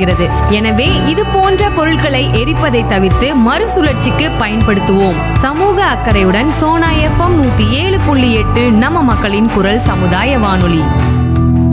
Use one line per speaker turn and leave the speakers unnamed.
ஏற்படுகிறது. எனவே இது போன்ற பொருட்களை எரிப்பதை தவிர்த்து மறுசுழற்சிக்கு பயன்படுத்துவோம். சமூக அக்கறையுடன் சோனா FM 107.8 நம்ம மக்களின் குரல் சமுதாய வானொலி.